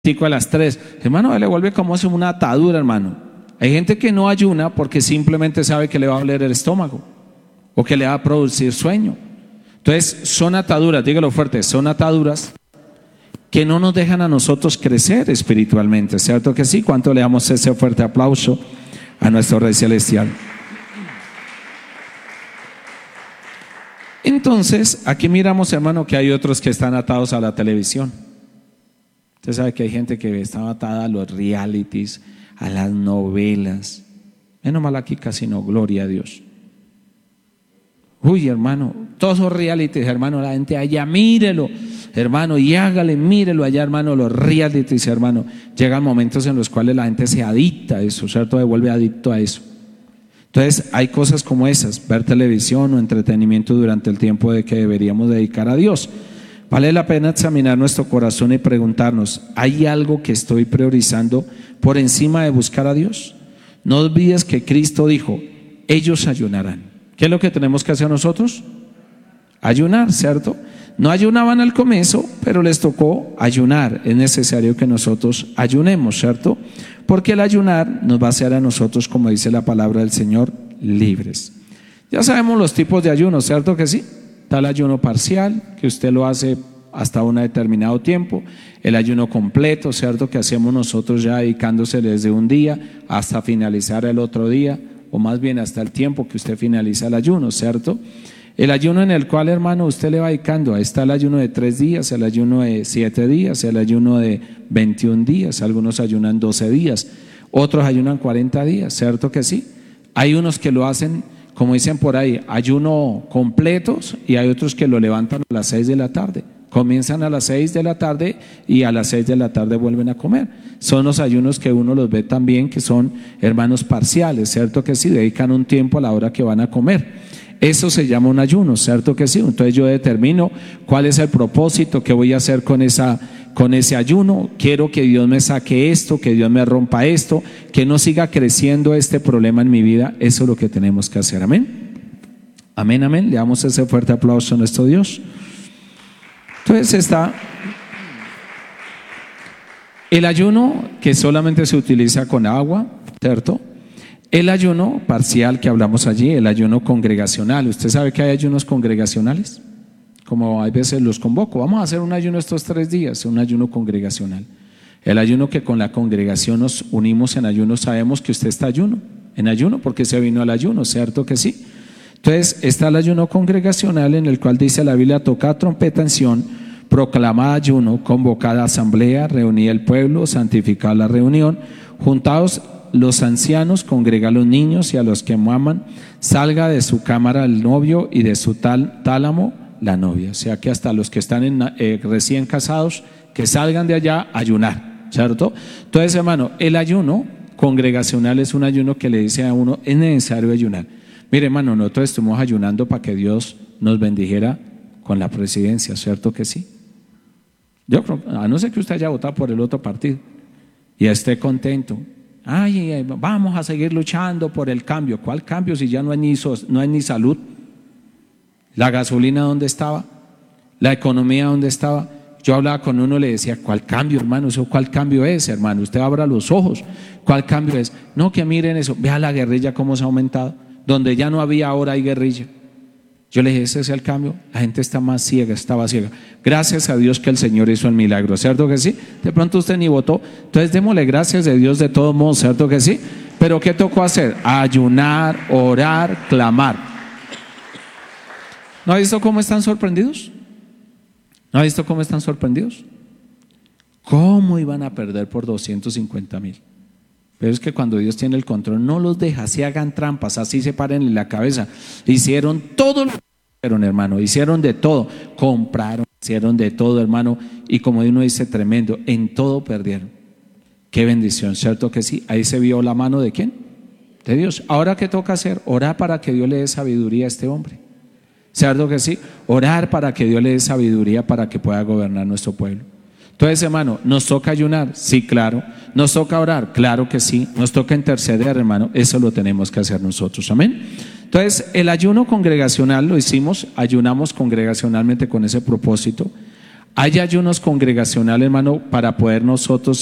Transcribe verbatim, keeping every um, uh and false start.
a las tres, hermano, le vuelve como hace una atadura, hermano. Hay gente que no ayuna porque simplemente sabe que le va a doler el estómago o que le va a producir sueño. Entonces son ataduras, dígalo fuerte, son ataduras que no nos dejan a nosotros crecer espiritualmente, ¿cierto que sí? ¿Cuánto le damos ese fuerte aplauso a nuestro Rey Celestial? Entonces, aquí miramos, hermano, que hay otros que están atados a la televisión. Usted sabe que hay gente que está atada a los realities, a las novelas. Menos mal aquí casi no, gloria a Dios. Uy, hermano, todos esos realities, hermano, la gente allá, mírelo, hermano, y hágale, mírelo allá, hermano, los realities, hermano. Llegan momentos en los cuales la gente se adicta a eso, ¿cierto? Se vuelve adicto a eso. Entonces, hay cosas como esas, ver televisión o entretenimiento durante el tiempo de que deberíamos dedicar a Dios. Vale la pena examinar nuestro corazón y preguntarnos, ¿hay algo que estoy priorizando por encima de buscar a Dios? No olvides que Cristo dijo, ellos ayunarán. ¿Qué es lo que tenemos que hacer nosotros? Ayunar, ¿cierto? No ayunaban al comienzo, pero les tocó ayunar. Es necesario que nosotros ayunemos, ¿cierto? Porque el ayunar nos va a hacer a nosotros, como dice la palabra del Señor, libres. Ya sabemos los tipos de ayuno, ¿cierto que sí? Está el ayuno parcial, que usted lo hace hasta un determinado tiempo. El ayuno completo, ¿cierto? Que hacemos nosotros ya dedicándose desde un día hasta finalizar el otro día, o más bien hasta el tiempo que usted finaliza el ayuno, ¿cierto? El ayuno en el cual, hermano, usted le va dedicando. Ahí está el ayuno de tres días, el ayuno de siete días, el ayuno de veintiún días. Algunos ayunan doce días, otros ayunan cuarenta días, ¿cierto que sí? Hay unos que lo hacen, como dicen por ahí, ayuno completos, y hay otros que lo levantan a las seis de la tarde. Comienzan a las seis de la tarde y a las seis de la tarde vuelven a comer. Son los ayunos que uno los ve también, que son hermanos parciales, ¿cierto que sí? Dedican un tiempo a la hora que van a comer. Eso se llama un ayuno, ¿cierto que sí? Entonces yo determino cuál es el propósito que voy a hacer con esa, con ese ayuno. Quiero que Dios me saque esto, que Dios me rompa esto, que no siga creciendo este problema en mi vida. Eso es lo que tenemos que hacer, amén. Amén, amén. Le damos ese fuerte aplauso a nuestro Dios. Entonces está el ayuno que solamente se utiliza con agua, ¿cierto? El ayuno parcial que hablamos allí, el ayuno congregacional. ¿Usted sabe que hay ayunos congregacionales? Como hay veces los convoco, vamos a hacer un ayuno estos tres días, un ayuno congregacional. El ayuno que con la congregación nos unimos en ayuno, sabemos que usted está ayuno, en ayuno porque se vino al ayuno, ¿cierto que sí? Entonces está el ayuno congregacional en el cual dice la Biblia, tocad trompeta en Sión, proclamad ayuno, convocada asamblea, reunid el pueblo, santificad la reunión, juntaos los ancianos, congrega a los niños y a los que maman, salga de su cámara el novio y de su tal, tálamo la novia. O sea que hasta los que están en, eh, recién casados, que salgan de allá a ayunar, ¿cierto? Entonces, hermano, el ayuno congregacional es un ayuno que le dice a uno, es necesario ayunar. Mire, hermano, nosotros estuvimos ayunando para que Dios nos bendijera con la presidencia, ¿cierto que sí? Yo creo, a no ser que usted haya votado por el otro partido y esté contento. Ay, vamos a seguir luchando por el cambio. ¿Cuál cambio si ya no hay ni, no hay ni salud? ¿La gasolina dónde estaba? ¿La economía dónde estaba? Yo hablaba con uno y le decía, ¿cuál cambio, hermano? ¿Eso cuál cambio es, hermano? Usted abra los ojos. ¿Cuál cambio es? No, que miren eso. Vea la guerrilla cómo se ha aumentado. Donde ya no había, ahora hay guerrilla. Yo le dije, ese es el cambio. La gente está más ciega, estaba ciega. Gracias a Dios que el Señor hizo el milagro, ¿cierto que sí? De pronto usted ni votó. Entonces démosle gracias a Dios de todos modos, ¿cierto que sí? Pero ¿qué tocó hacer? Ayunar, orar, clamar. ¿No ha visto cómo están sorprendidos? ¿No ha visto cómo están sorprendidos? ¿Cómo iban a perder por doscientos cincuenta mil? Pero es que cuando Dios tiene el control, no los deja, así hagan trampas, así se paren en la cabeza. Hicieron todo lo que hicieron, hermano, hicieron de todo, compraron, hicieron de todo, hermano, y como uno dice, tremendo, en todo perdieron. Qué bendición, ¿cierto que sí? Ahí se vio la mano de ¿quién? De Dios. Ahora, ¿qué toca hacer? Orar para que Dios le dé sabiduría a este hombre, ¿cierto que sí? Orar para que Dios le dé sabiduría para que pueda gobernar nuestro pueblo. Entonces, hermano, ¿nos toca ayunar? Sí, claro. ¿Nos toca orar? Claro que sí. ¿Nos toca interceder, hermano? Eso lo tenemos que hacer nosotros, amén. Entonces, el ayuno congregacional lo hicimos, ayunamos congregacionalmente con ese propósito. Hay ayunos congregacionales, hermano, para poder nosotros